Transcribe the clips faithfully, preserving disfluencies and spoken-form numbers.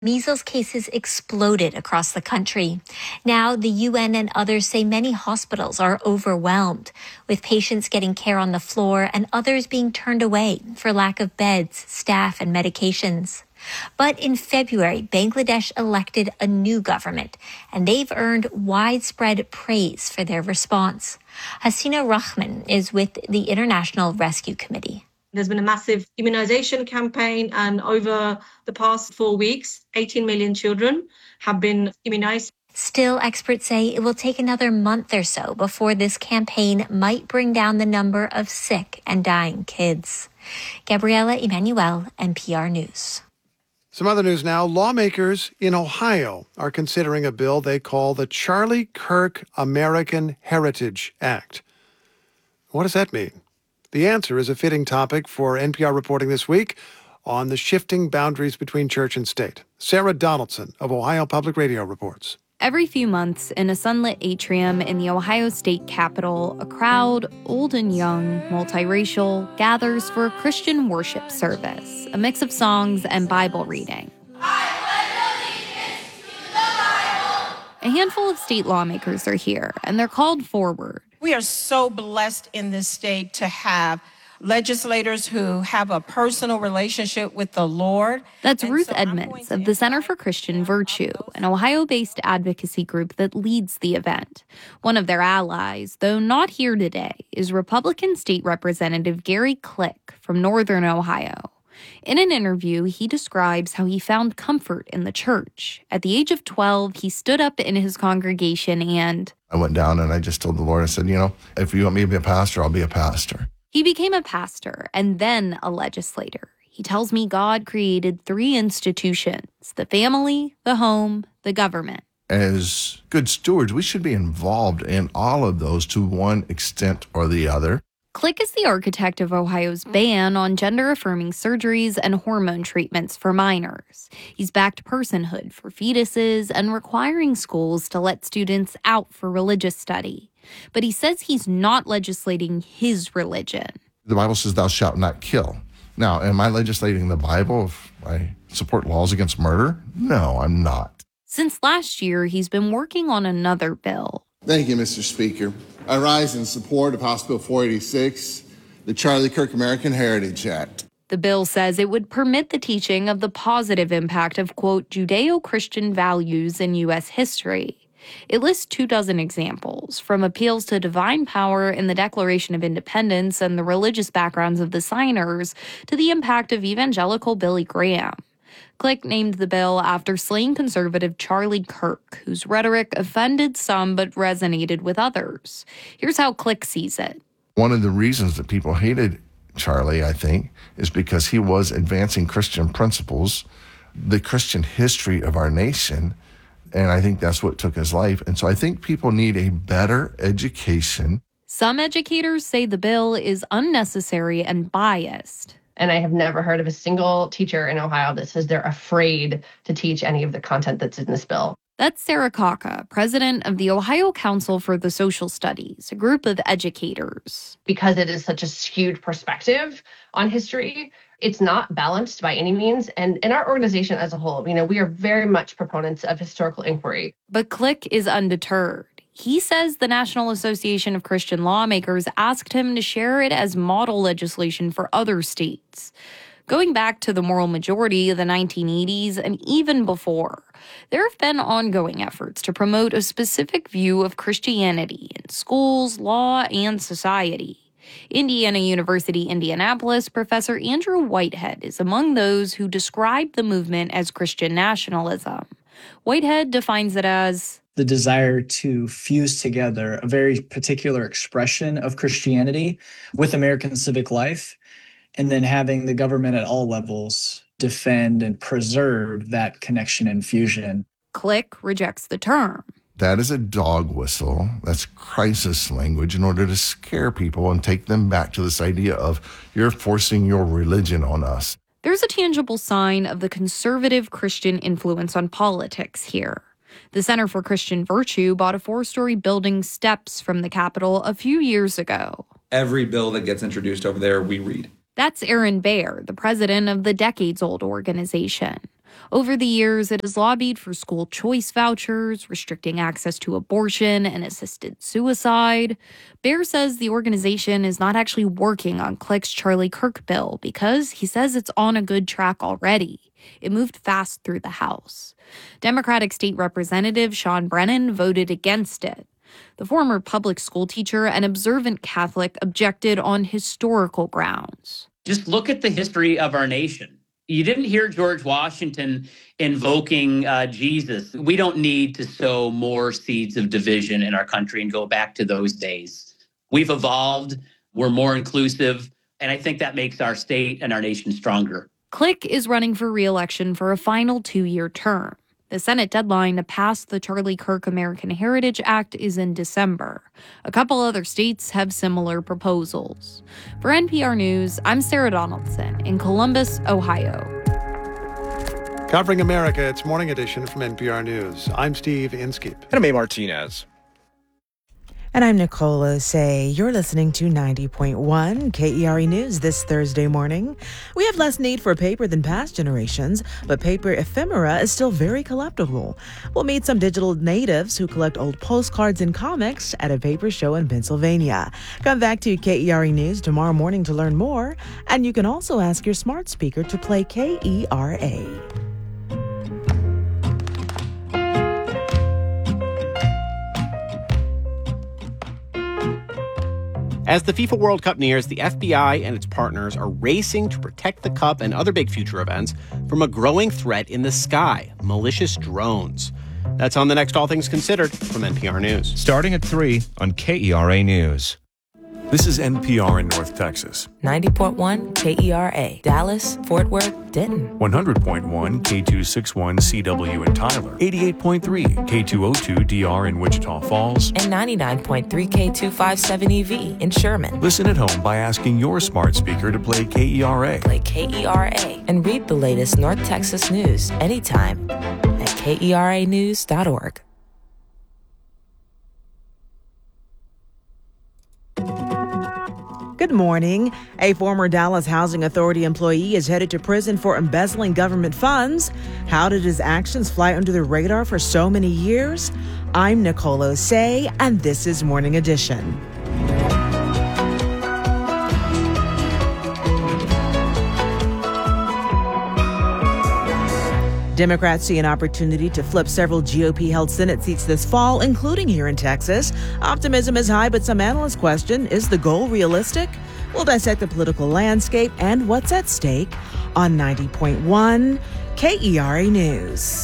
Measles cases exploded across the country. Now, the U N and others say many hospitals are overwhelmed, with patients getting care on the floor and others being turned away for lack of beds, staff, and medications. But in February, Bangladesh elected a new government, and they've earned widespread praise for their response. Hasina Rahman is with the International Rescue Committee. There's been a massive immunization campaign, and over the past four weeks, eighteen million children have been immunized. Still, experts say it will take another month or so before this campaign might bring down the number of sick and dying kids. Gabriela Emanuel, N P R News. Some other news now. Lawmakers in Ohio are considering a bill they call the Charlie Kirk American Heritage Act. What does that mean? The answer is a fitting topic for N P R reporting this week on the shifting boundaries between church and state. Sarah Donaldson of Ohio Public Radio reports. Every few months, in a sunlit atrium in the Ohio State Capitol, a crowd, old and young, multiracial, gathers for a Christian worship service, a mix of songs and Bible reading. I pledge allegiance to the Bible. A handful of state lawmakers are here, and they're called forward. We are so blessed in this state to have legislators who have a personal relationship with the Lord. That's and Ruth so Edmonds of the Center for Christian Virtue, an Ohio-based advocacy group that leads the event. One of their allies, though not here today, is Republican State Representative Gary Click from Northern Ohio. In an interview, he describes how he found comfort in the church. At the age of twelve, he stood up in his congregation and... I went down and I just told the Lord, I said, you know, if you want me to be a pastor, I'll be a pastor. He became a pastor and then a legislator. He tells me God created three institutions: the family, the home, the government. As good stewards, we should be involved in all of those to one extent or the other. Click is the architect of Ohio's ban on gender-affirming surgeries and hormone treatments for minors. He's backed personhood for fetuses and requiring schools to let students out for religious study. But he says he's not legislating his religion. The Bible says, thou shalt not kill. Now, am I legislating the Bible if I support laws against murder? No, I'm not. Since last year, he's been working on another bill. Thank you, Mister Speaker. I rise in support of House Bill four eighty-six, the Charlie Kirk American Heritage Act. The bill says it would permit the teaching of the positive impact of, quote, Judeo-Christian values in U S history. It lists two dozen examples, from appeals to divine power in the Declaration of Independence and the religious backgrounds of the signers to the impact of evangelical Billy Graham. Click named the bill after slain conservative Charlie Kirk, whose rhetoric offended some but resonated with others. Here's how Click sees it. One of the reasons that people hated Charlie, I think, is because he was advancing Christian principles, the Christian history of our nation, and I think that's what took his life. And so I think people need a better education. Some educators say the bill is unnecessary and biased. And I have never heard of a single teacher in Ohio that says they're afraid to teach any of the content that's in this bill. That's Sarah Kaka, president of the Ohio Council for the Social Studies, a group of educators. Because it is such a skewed perspective on history, it's not balanced by any means. And in our organization as a whole, you know, we are very much proponents of historical inquiry. But Click is undeterred. He says the National Association of Christian Lawmakers asked him to share it as model legislation for other states. Going back to the moral majority of the nineteen eighties and even before, there have been ongoing efforts to promote a specific view of Christianity in schools, law, and society. Indiana University, Indianapolis professor Andrew Whitehead is among those who describe the movement as Christian nationalism. Whitehead defines it as the desire to fuse together a very particular expression of Christianity with American civic life, and then having the government at all levels defend and preserve that connection and fusion. Click rejects the term. That is a dog whistle. That's crisis language in order to scare people and take them back to this idea of you're forcing your religion on us. There's a tangible sign of the conservative Christian influence on politics here. The Center for Christian Virtue bought a four-story building steps from the Capitol a few years ago. Every bill that gets introduced over there, we read. That's Aaron Baer, the president of the decades-old organization. Over the years, it has lobbied for school choice vouchers, restricting access to abortion and assisted suicide. Baer says the organization is not actually working on Click's Charlie Kirk bill because he says it's on a good track already. It moved fast through the House. Democratic State Representative Sean Brennan voted against it. The former public school teacher and observant Catholic objected on historical grounds. Just look at the history of our nation. You didn't hear George Washington invoking uh, Jesus. We don't need to sow more seeds of division in our country and go back to those days. We've evolved, we're more inclusive, and I think that makes our state and our nation stronger. Click is running for re-election for a final two-year term. The Senate deadline to pass the Charlie Kirk American Heritage Act is in December. A couple other states have similar proposals. For N P R News, I'm Sarah Donaldson in Columbus, Ohio. Covering America, it's Morning Edition from N P R News. I'm Steve Inskeep. And I'm A. Martinez. And I'm Nicole Osei. You're listening to ninety point one K E R E News this Thursday morning. We have less need for paper than past generations, but paper ephemera is still very collectible. We'll meet some digital natives who collect old postcards and comics at a paper show in Pennsylvania. Come back to K E R E News tomorrow morning to learn more, and you can also ask your smart speaker to play K E R A. As the FIFA World Cup nears, the F B I and its partners are racing to protect the Cup and other big future events from a growing threat in the sky, malicious drones. That's on the next All Things Considered from N P R News. Starting at three on K E R A News. This is N P R in North Texas. ninety point one K E R A, Dallas, Fort Worth, Denton. one hundred point one K two sixty-one C W in Tyler. eighty-eight point three K two oh two D R in Wichita Falls. And ninety-nine point three K two fifty-seven E V in Sherman. Listen at home by asking your smart speaker to play K E R A. Play K E R A and read the latest North Texas news anytime at K E R A news dot org. Good morning. A former Dallas Housing Authority employee is headed to prison for embezzling government funds. How did his actions fly under the radar for so many years? I'm Nicole Osei, and this is Morning Edition. Democrats see an opportunity to flip several G O P-held Senate seats this fall, including here in Texas. Optimism is high, but some analysts question, is the goal realistic? We'll dissect the political landscape and what's at stake on ninety point one K E R A News.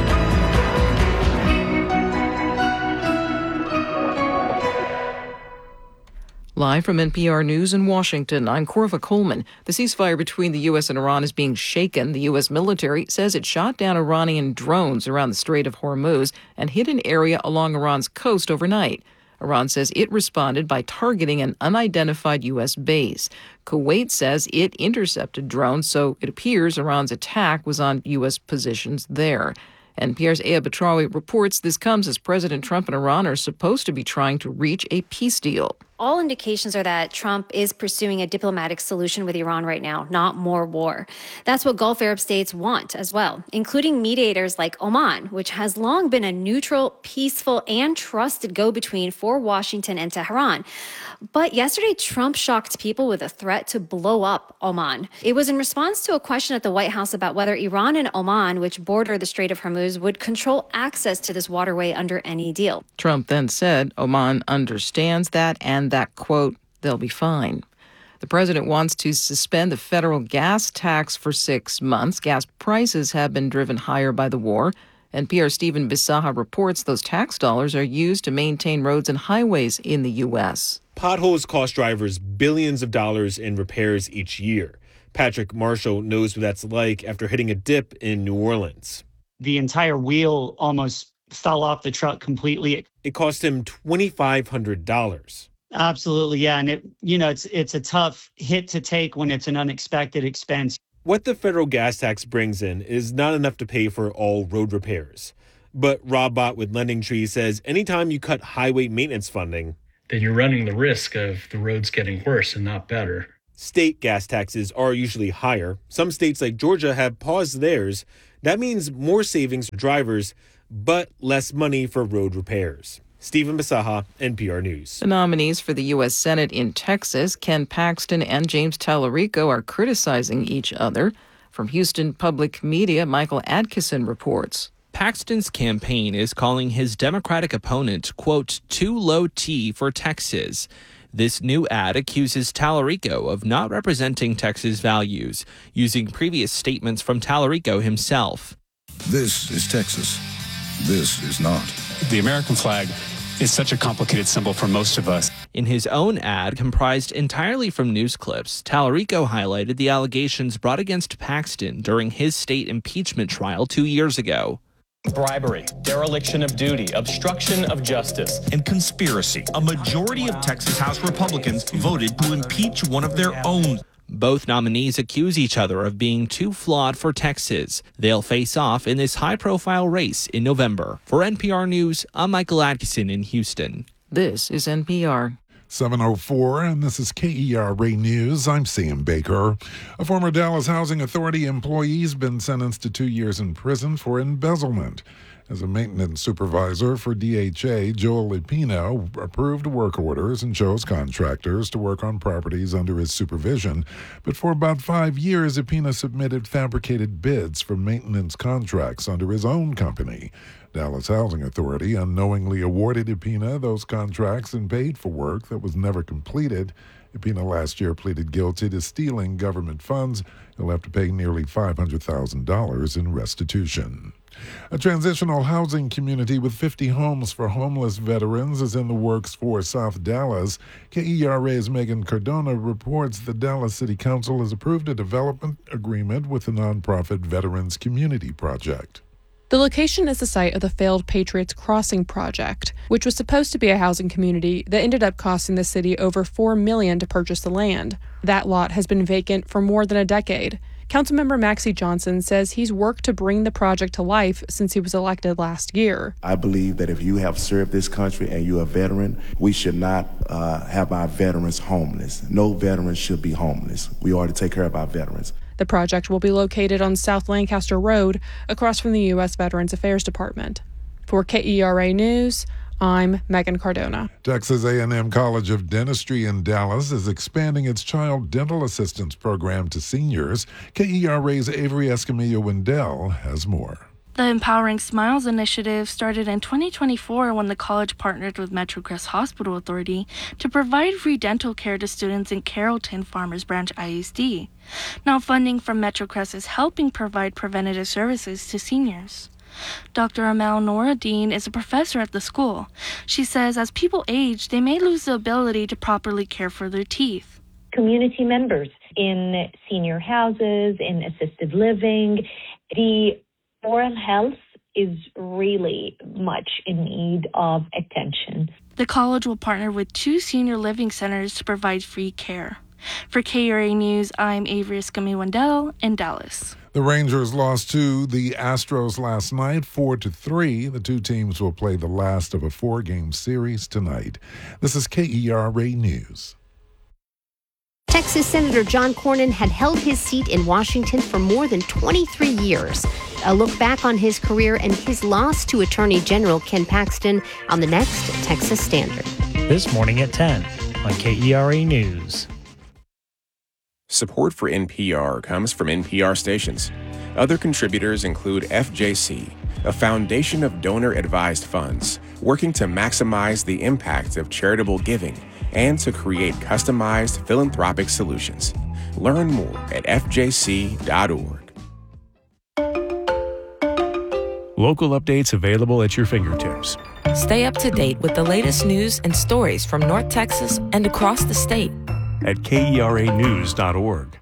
Live from N P R News in Washington, I'm Corva Coleman. The ceasefire between the U S and Iran is being shaken. The U S military says it shot down Iranian drones around the Strait of Hormuz and hit an area along Iran's coast overnight. Iran says it responded by targeting an unidentified U S base. Kuwait says it intercepted drones, so it appears Iran's attack was on U S positions there. N P R's Aya Batrawi reports this comes as President Trump and Iran are supposed to be trying to reach a peace deal. All indications are that Trump is pursuing a diplomatic solution with Iran right now, not more war. That's what Gulf Arab states want as well, including mediators like Oman, which has long been a neutral, peaceful, and trusted go-between for Washington and Tehran. But yesterday, Trump shocked people with a threat to blow up Oman. It was in response to a question at the White House about whether Iran and Oman, which border the Strait of Hormuz, would control access to this waterway under any deal. Trump then said Oman understands that and that, quote, they'll be fine. The president wants to suspend the federal gas tax for six months. Gas prices have been driven higher by the war. N P R's Stephen Bisaha reports those tax dollars are used to maintain roads and highways in the U S. Potholes cost drivers billions of dollars in repairs each year. Patrick Marshall knows what that's like after hitting a dip in New Orleans. The entire wheel almost fell off the truck completely. It cost him two thousand five hundred dollars. Absolutely, yeah. And, it, you know, it's it's a tough hit to take when it's an unexpected expense. What the federal gas tax brings in is not enough to pay for all road repairs. But Rob Bott with Lending Tree says anytime you cut highway maintenance funding, then you're running the risk of the roads getting worse and not better. State gas taxes are usually higher. Some states like Georgia have paused theirs. That means more savings for drivers, but less money for road repairs. Stephen Basaha, N P R News. The nominees for the U S Senate in Texas, Ken Paxton and James Tallarico, are criticizing each other. From Houston Public Media, Michael Adkison reports. Paxton's campaign is calling his Democratic opponent, quote, too low T for Texas. This new ad accuses Tallarico of not representing Texas values, using previous statements from Tallarico himself. This is Texas. This is not. The American flag is such a complicated symbol for most of us. In his own ad, comprised entirely from news clips, Tallarico highlighted the allegations brought against Paxton during his state impeachment trial two years ago. Bribery, dereliction of duty, obstruction of justice, and conspiracy. A majority of Texas House Republicans voted to impeach one of their own. Both nominees accuse each other of being too flawed for Texas. They'll face off in this high-profile race in November. For N P R News, I'm Michael Atkinson in Houston. This is N P R. seven oh four, and this is K E R A News. I'm Sam Baker. A former Dallas Housing Authority employee has been sentenced to two years in prison for embezzlement. As a maintenance supervisor for D H A, Joel Epino approved work orders and chose contractors to work on properties under his supervision. But for about five years, Epino submitted fabricated bids for maintenance contracts under his own company. Dallas Housing Authority unknowingly awarded Epino those contracts and paid for work that was never completed. Epino last year pleaded guilty to stealing government funds. He'll have to pay nearly five hundred thousand dollars in restitution. A transitional housing community with fifty homes for homeless veterans is in the works for South Dallas. K E R A's Megan Cardona reports the Dallas City Council has approved a development agreement with the nonprofit Veterans Community Project. The location is the site of the failed Patriots Crossing project, which was supposed to be a housing community that ended up costing the city over four million dollars to purchase the land. That lot has been vacant for more than a decade. Councilmember Maxie Johnson says he's worked to bring the project to life since he was elected last year. I believe that if you have served this country and you're a veteran, we should not uh, have our veterans homeless. No veteran should be homeless. We ought to take care of our veterans. The project will be located on South Lancaster Road, across from the U S Veterans Affairs Department. For K E R A News, I'm Megan Cardona. Texas A and M College of Dentistry in Dallas is expanding its child dental assistance program to seniors. K E R A's Avery Escamilla-Wendell has more. The Empowering Smiles initiative started in twenty twenty-four when the college partnered with MetroCrest Hospital Authority to provide free dental care to students in Carrollton Farmers Branch I S D. Now funding from MetroCrest is helping provide preventative services to seniors. Doctor Amal Noureddin is a professor at the school. She says as people age, they may lose the ability to properly care for their teeth. Community members in senior houses, in assisted living, the oral health is really much in need of attention. The college will partner with two senior living centers to provide free care. For K E R A News, I'm Avery Escamilla-Wendell in Dallas. The Rangers lost to the Astros last night, four to three. The two teams will play the last of a four-game series tonight. This is K E R A News. Texas Senator John Cornyn had held his seat in Washington for more than twenty-three years. A look back on his career and his loss to Attorney General Ken Paxton on the next Texas Standard. This morning at ten on K E R A News. Support for N P R comes from N P R stations. Other contributors include F J C, a foundation of donor-advised funds working to maximize the impact of charitable giving and to create customized philanthropic solutions. Learn more at f j c dot org. Local updates available at your fingertips. Stay up to date with the latest news and stories from North Texas and across the state at K E R A news dot org.